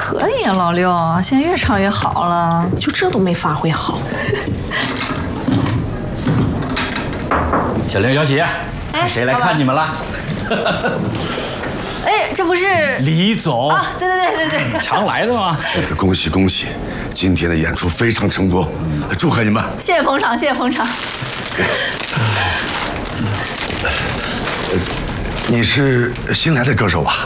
可以啊，老六，现在越唱越好了。 就这都没发挥好。 小玲、小喜，谁来看你们了？ 哎，这不是李总啊？对， 常来的吗？ 恭喜恭喜！今天的演出非常成功，祝贺你们！ 谢谢捧场，谢谢捧场。 你是新来的歌手吧？